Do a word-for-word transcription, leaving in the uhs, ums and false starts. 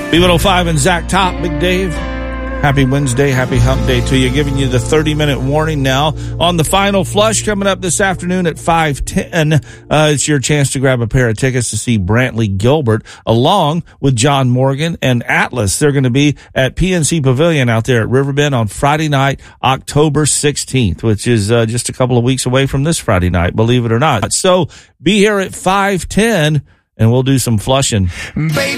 B one oh five and Zach Top, Big Dave. Happy Wednesday, happy hump day to you. Giving you the thirty-minute warning now on the final flush coming up this afternoon at five ten. Uh, it's your chance to grab a pair of tickets to see Brantley Gilbert along with John Morgan and Atlas. They're going to be at P N C Pavilion out there at Riverbend on Friday night, October sixteenth, which is uh, just a couple of weeks away from this Friday night, believe it or not. So be here at five ten and we'll do some flushing. Baby.